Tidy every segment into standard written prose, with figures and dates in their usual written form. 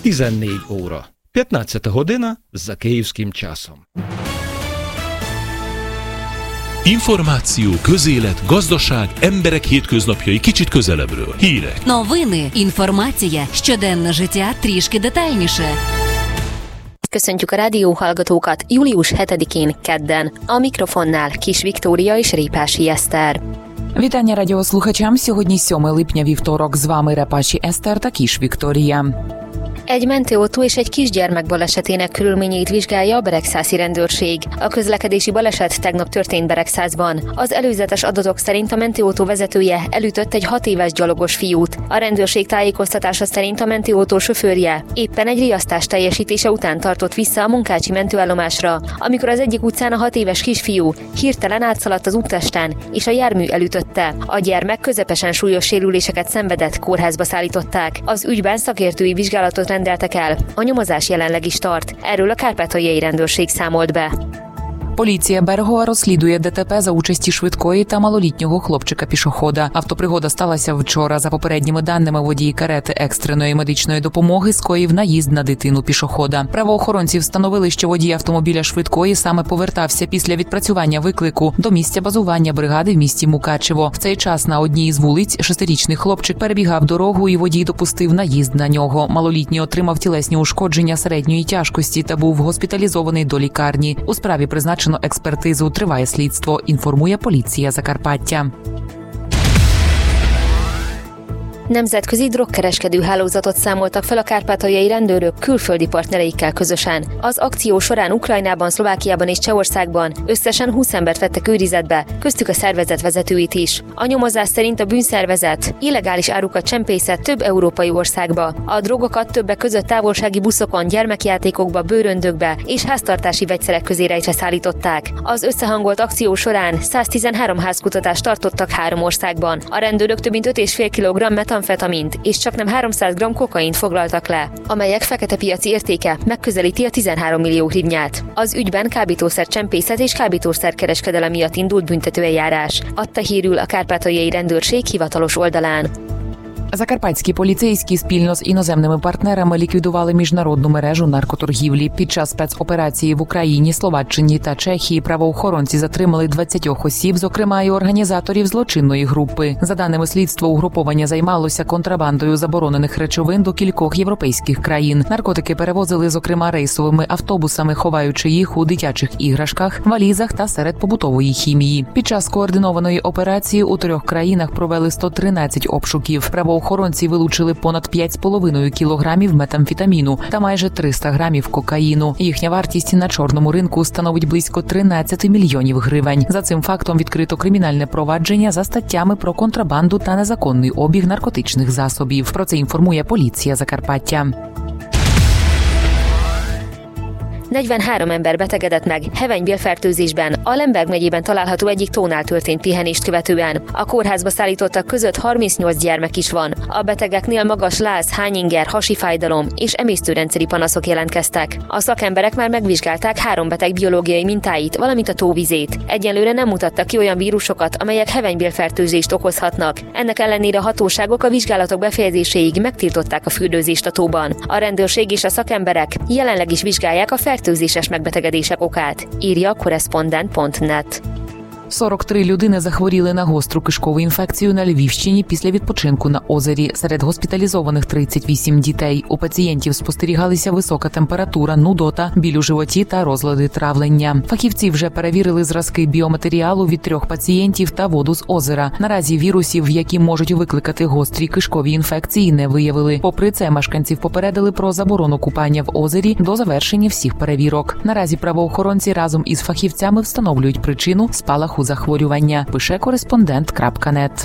14 óра. 15 година за київським часом. Információ, közélet, gazdaság, emberek hétköznapjai kicsit közelebbről. Hírek. Новини, інформація, щоденне життя трішки детальніше. Köszöntjük a rádióhallgatókat július 7-én kedden. A mikrofonnál Kis Viktória és Répási Eszter. Вітання радіослухачам. Сьогодні 7 липня, вівторок. З вами Репаші Eszter та Kis Viktória. Egy mentőautó és egy kisgyermek balesetének körülményeit vizsgálja a beregszászi rendőrség. A közlekedési baleset tegnap történt Beregszászban. Az előzetes adatok szerint a mentőautó vezetője elütött egy 6 éves gyalogos fiút. A rendőrség tájékoztatása szerint a mentőautó sofőrje éppen egy riasztás teljesítése után tartott vissza a Munkácsi mentőállomásra, amikor az egyik utcán a 6 éves kisfiú hirtelen átszaladt az úttesten, és a jármű elütötte. A gyermek közepesen súlyos sérüléseket szenvedett, kórházba szállították. Az ügyben szakértői vizsgálatot rendeltek el. A nyomozás jelenleg is tart. Erről a Kárpátaljai rendőrség számolt be. Поліція Берегова розслідує ДТП за участі швидкої та малолітнього хлопчика-пішохода. Автопригода сталася вчора. За попередніми даними, водій карети екстреної медичної допомоги скоїв наїзд на дитину-пішохода. Правоохоронці встановили, що водій автомобіля швидкої саме повертався після відпрацювання виклику до місця базування бригади в місті Мукачево. В цей час на одній із вулиць 6-річний хлопчик перебігав дорогу і водій допустив наїзд на нього. Малолітній отримав тілесні ушкодження середньої тяжкості та був госпіталізований до лікарні. У справі призначено експертизу, триває слідство, інформує поліція Закарпаття. Nemzetközi drogkereskedő hálózatot számoltak fel a kárpátaljai rendőrök külföldi partnereikkel közösen. Az akció során Ukrajnában, Szlovákiában és Csehországban összesen 20 embert vettek őrizetbe, köztük a szervezet vezetőit is. A nyomozás szerint a bűnszervezet illegális árukat csempészett több európai országba. A drogokat többek között távolsági buszokon, gyermekjátékokba, bőröndökbe és háztartási vegyszerek közé rejtve szállították. Az összehangolt akció során 113 házkutatást tartottak 3 országban. A rendőrök több mint 5,5 kg metamfetamint és csaknem 300 g kokaint foglaltak le, amelyek fekete piaci értéke megközelíti a 13 millió hrivnyát. Az ügyben kábítószercsempészet és kábítószerkereskedelem miatt indult büntetőeljárás, adta hírül a Kárpátaljai rendőrség hivatalos oldalán. Закарпатські поліцейські спільно з іноземними партнерами ліквідували міжнародну мережу наркоторгівлі. Під час спецоперації в Україні, Словаччині та Чехії правоохоронці затримали 20 осіб, зокрема і організаторів злочинної групи. За даними слідства, угруповання займалося контрабандою заборонених речовин до кількох європейських країн. Наркотики перевозили, зокрема, рейсовими автобусами, ховаючи їх у дитячих іграшках, валізах та серед побутової хімії. Під час координованої операції у 3 країнах провели 113 обшуків. Правоохоронці вилучили понад 5,5 кілограмів метамфетаміну та майже 300 грамів кокаїну. Їхня вартість на чорному ринку становить близько 13 мільйонів гривень. За цим фактом відкрито кримінальне провадження за статтями про контрабанду та незаконний обіг наркотичних засобів. Про це інформує поліція Закарпаття. 43 ember betegedett meg hevenybélfertőzésben a Lemberg megyében található egyik tónál történt pihenést követően. A kórházba szállítottak között 38 gyermek is van. A betegeknél magas láz, hányinger, hasi fájdalom és emésztőrendszeri panaszok jelentkeztek. A szakemberek már megvizsgálták 3 beteg biológiai mintáit, valamint a tóvizét. Egyelőre nem mutattak ki olyan vírusokat, amelyek hevenybélfertőzést okozhatnak. Ennek ellenére a hatóságok a vizsgálatok befejezéséig megtiltották a fürdőzést a tóban. A rendőrség és a szakemberek jelenleg is vizsgálják a fertőzéses megbetegedések okát, írja korrespondent.net. 43 людини захворіли на гостру кишкову інфекцію на Львівщині після відпочинку на озері. Серед госпіталізованих 38 дітей. У пацієнтів спостерігалися висока температура, нудота, біль у животі та розлади травлення. Фахівці вже перевірили зразки біоматеріалу від 3 пацієнтів та воду з озера. Наразі вірусів, які можуть викликати гострі кишкові інфекції, не виявили. Попри це, мешканців попередили про заборону купання в озері до завершення всіх перевірок. Наразі правоохоронці разом із фахівцями встановлюють причину спалаху захворювання, пише кореспондент.net.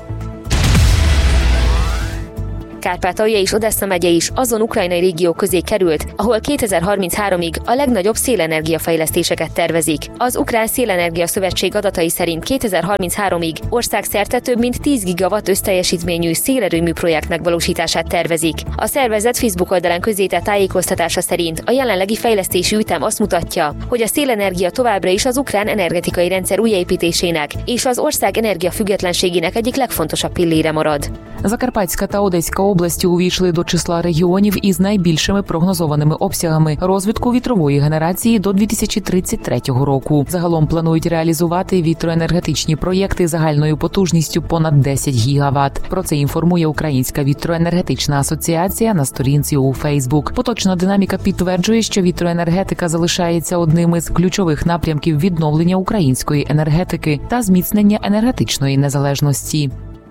Kárpátalja és Odessa megye is azon ukrajnai régiók közé került, ahol 2033-ig a legnagyobb szélenergiafejlesztéseket tervezik. Az Ukrán Szélenergia Szövetség adatai szerint 2033-ig országszerte több mint 10 gigawatt összteljesítményű szélerőmű projekt megvalósítását tervezik. A szervezet Facebook oldalán közzétett tájékoztatása szerint a jelenlegi fejlesztési ütem azt mutatja, hogy a szélenergia továbbra is az ukrán energetikai rendszer újjáépítésének és az ország energiafüggetlenségének egyik legfontosabb pillére marad. Закарпатська та Одеська області увійшли до числа регіонів із найбільшими прогнозованими обсягами розвитку вітрової генерації до 2033 року. Загалом планують реалізувати вітроенергетичні проєкти загальною потужністю понад 10 гігават. Про це інформує Українська вітроенергетична асоціація на сторінці у Фейсбук. Поточна динаміка підтверджує, що вітроенергетика залишається одним із ключових напрямків відновлення української енергетики та zmícnення energetičної nezaležnosti.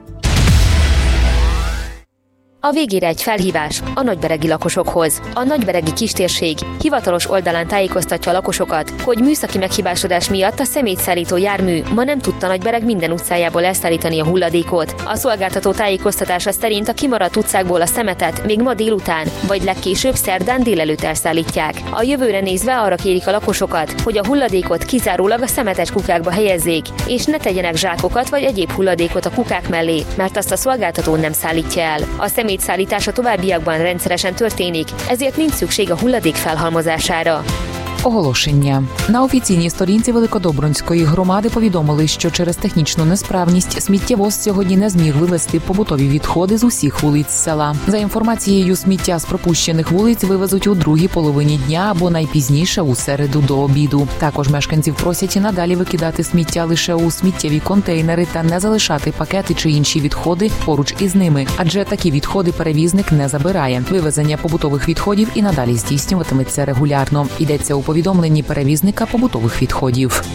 A végére egy felhívás a nagyberegi lakosokhoz. A nagyberegi kistérség hivatalos oldalán tájékoztatja a lakosokat, hogy műszaki meghibásodás miatt a szemétszállító jármű ma nem tudta Nagybereg minden utcájából elszállítani a hulladékot. A szolgáltató tájékoztatása szerint a kimaradt utcákból a szemetet még ma délután, vagy legkésőbb szerdán délelőtt elszállítják. A jövőre nézve arra kérik a lakosokat, hogy a hulladékot kizárólag a szemetes kukákba helyezzék, és ne tegyenek zsákokat vagy egyéb hulladékot a kukák mellé, mert azt a szolgáltató nem szállítja el. A szemétszállítás a továbbiakban rendszeresen történik, ezért nincs szükség a hulladék felhalmozására. Оголошення. На офіційній сторінці Великодобрунської громади повідомили, що через технічну несправність сміттєвоз сьогодні не зміг вивезти побутові відходи з усіх вулиць села. За інформацією, сміття з пропущених вулиць вивезуть у другій половині дня або найпізніше у середу до обіду. Також мешканців просять і надалі викидати сміття лише у сміттєві контейнери та не залишати пакети чи інші відходи поруч із ними, адже такі відходи перевізник не забирає. Вивезення побутових відходів і надалі здійснюватиметься регулярно. Йдеться у повідомленні перевізника побутових відходів.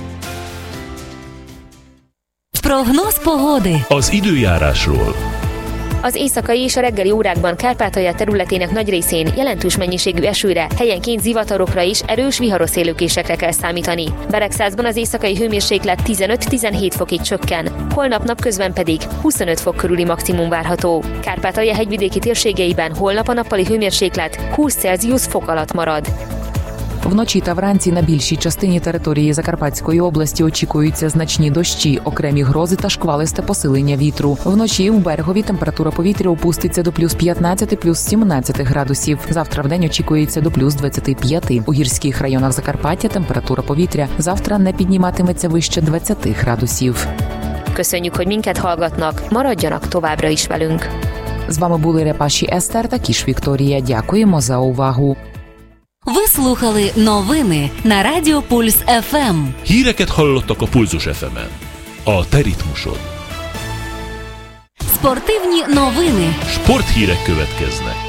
Прогноз pogody. Az időjárásról. Az éjszakai és a reggeli órákban Kárpátalja területének nagy részén jelentős mennyiségű esőre, helyenként zivatarokra is erős viharos szélőkésekre kell számítani. Beregszázban az éjszakai hőmérséklet 15-17 fokig csökken, holnap napközben pedig 25 fok körüli maximum várható. Kárpátalja hegyvidéki térségeiben holnap a nappali hőmérséklet 20 Celsius fok alatt marad. Вночі та вранці на більшій частині території Закарпатської області очікуються значні дощі, окремі грози та шквалисте посилення вітру. Вночі у Берегові температура повітря опуститься до плюс 15, плюс 17 градусів. Завтра вдень очікується до плюс 25. У гірських районах Закарпаття температура повітря завтра не підніматиметься вище 20 градусів. Köszönjük, hogy minket hallgatnak, maradjanak továbbra is velünk. З вами були Репаші Естер та Кіш Вікторія. Дякуємо за увагу. Ви слухали новини на Радіо Пульс ФМ. Híreket hallottak a Pulzus FM-en. A te ritmusod. Спортивні новини. Sporthírek következnek.